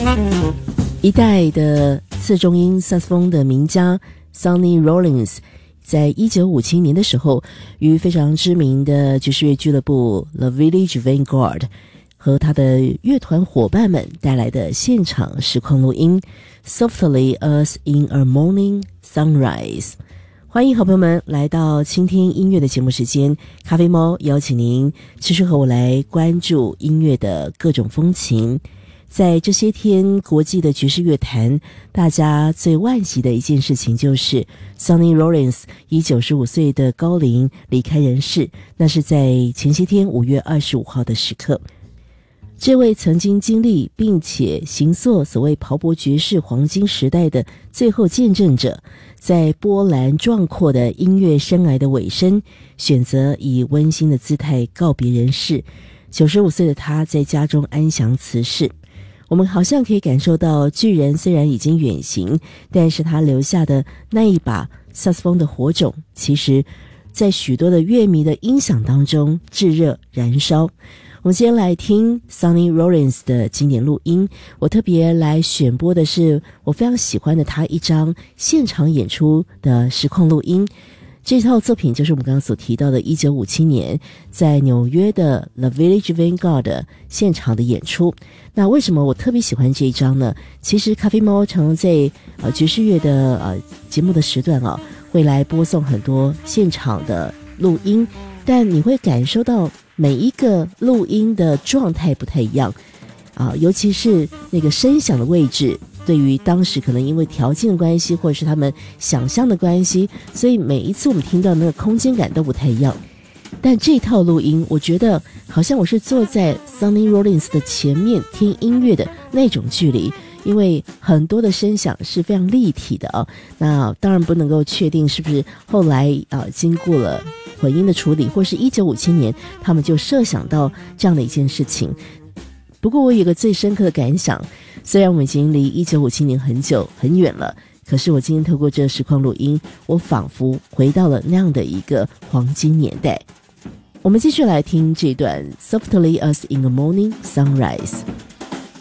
一代的次中音萨克斯风的名家 Sonny Rollins 在1957年的时候，于非常知名的爵士乐俱乐部 The Village Vanguard 和他的乐团伙伴们带来的现场实况录音 Softly as in a Morning Sunrise。 欢迎好朋友们来到倾听音乐的节目时间，咖啡猫邀请您持续和我来关注音乐的各种风情。在这些天，国际的爵士乐坛，大家最惋惜的一件事情就是 Sonny Rollins 以95岁的高龄离开人世，那是在前些天5月25号的时刻。这位曾经经历并且形塑所谓磅礴爵士黄金时代的最后见证者，在波澜壮阔的音乐生涯的尾声，选择以温馨的姿态告别人世。95岁的他在家中安详辞世。我们好像可以感受到巨人虽然已经远行，但是他留下的那一把萨克斯风的火种，其实在许多的乐迷的音响当中炙热燃烧。我们先来听 Sonny Rollins 的经典录音，我特别来选播的是我非常喜欢的他一张现场演出的实况录音。这套作品就是我们刚刚所提到的1957年在纽约的 The Village Vanguard 现场的演出。那为什么我特别喜欢这一张呢？其实咖啡猫常在爵士乐的节目的时段会来播送很多现场的录音，但你会感受到每一个录音的状态不太一样尤其是那个声响的位置，对于当时可能因为条件的关系，或者是他们想象的关系，所以每一次我们听到那个空间感都不太一样。但这套录音我觉得好像我是坐在 Sonny Rollins 的前面听音乐的那种距离，因为很多的声响是非常立体的那当然不能够确定是不是后来经过了混音的处理，或是1957年他们就设想到这样的一件事情。不过我有个最深刻的感想，虽然我们已经离1957年很久很远了，可是我今天透过这实况录音，我仿佛回到了那样的一个黄金年代。我们继续来听这段 Softly as in a Morning Sunrise。